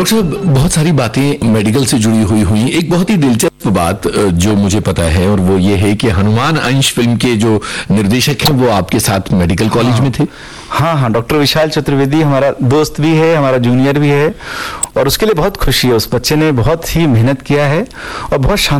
Doctor साहब, बहुत सारी बातें मेडिकल से जुड़ी हुई एक बहुत ही दिलचस्प बात जो मुझे पता है, और वो ये है कि हनुमान अंश फिल्म के जो निर्देशक हैं वो आपके साथ मेडिकल कॉलेज में थे। हाँ, डॉक्टर विशाल चतुर्वेदी हमारा दोस्त भी है, हमारा जूनियर भी है, और उसके लिए बहुत खुशी है। उस बच्चे ने बहुत ही मेहनत किया है और बहुत